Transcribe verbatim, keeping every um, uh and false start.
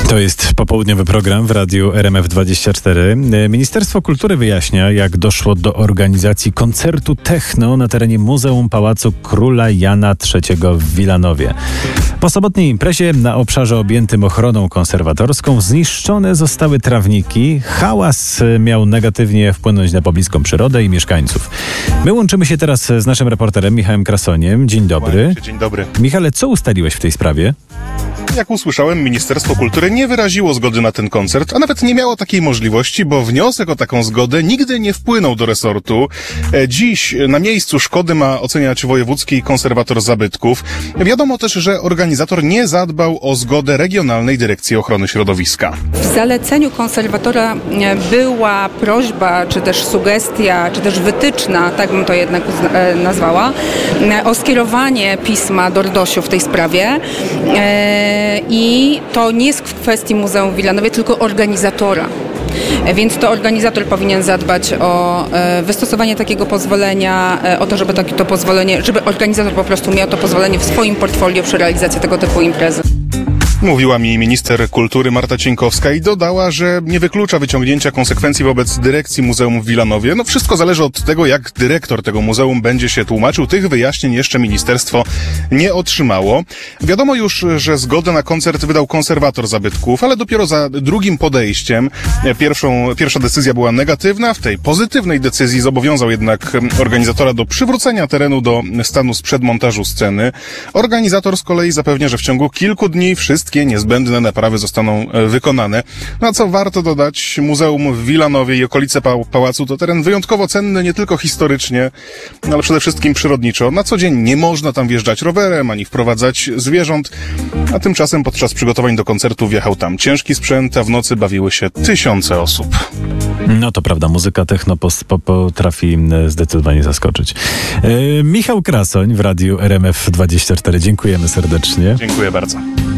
To jest popołudniowy program w radiu R M F dwadzieścia cztery. Ministerstwo Kultury wyjaśnia, jak doszło do organizacji koncertu techno na terenie Muzeum Pałacu Króla Jana trzeciego w Wilanowie. Po sobotniej imprezie na obszarze objętym ochroną konserwatorską zniszczone zostały trawniki. Hałas miał negatywnie wpłynąć na pobliską przyrodę i mieszkańców. My łączymy się teraz z naszym reporterem Michałem Krasoniem. Dzień dobry. Dzień dobry. Michale, co ustaliłeś w tej sprawie? Jak usłyszałem, Ministerstwo Kultury nie wyraziło zgody na ten koncert, a nawet nie miało takiej możliwości, bo wniosek o taką zgodę nigdy nie wpłynął do resortu. Dziś na miejscu szkody ma oceniać wojewódzki konserwator zabytków. Wiadomo też, że organizator nie zadbał o zgodę Regionalnej Dyrekcji Ochrony Środowiska. W zaleceniu konserwatora była prośba, czy też sugestia, czy też wytyczna, tak bym to jednak nazwała, o skierowanie pisma do R D O S-u w tej sprawie. I to nie jest w kwestii Muzeum w Wilanowie, tylko organizatora. Więc to organizator powinien zadbać o wystosowanie takiego pozwolenia, o to, żeby takie to pozwolenie, żeby organizator po prostu miał to pozwolenie w swoim portfolio przy realizacji tego typu imprezy. Mówiła mi minister kultury Marta Cieńkowska i dodała, że nie wyklucza wyciągnięcia konsekwencji wobec dyrekcji Muzeum w Wilanowie. No wszystko zależy od tego, jak dyrektor tego muzeum będzie się tłumaczył. Tych wyjaśnień jeszcze ministerstwo nie otrzymało. Wiadomo już, że zgodę na koncert wydał konserwator zabytków, ale dopiero za drugim podejściem. Pierwszą, pierwsza decyzja była negatywna. W tej pozytywnej decyzji zobowiązał jednak organizatora do przywrócenia terenu do stanu sprzed montażu sceny. Organizator z kolei zapewnia, że w ciągu kilku dni wszystkie Wszystkie niezbędne naprawy zostaną wykonane. No a co warto dodać, Muzeum w Wilanowie i okolice pa- pałacu to teren wyjątkowo cenny nie tylko historycznie, ale przede wszystkim przyrodniczo. Na co dzień nie można tam wjeżdżać rowerem, ani wprowadzać zwierząt, a tymczasem podczas przygotowań do koncertu wjechał tam ciężki sprzęt, a w nocy bawiły się tysiące osób. No to prawda, muzyka techno pos- po- potrafi zdecydowanie zaskoczyć. E, Michał Krasoń w radiu R M F dwadzieścia cztery. Dziękujemy serdecznie. Dziękuję bardzo.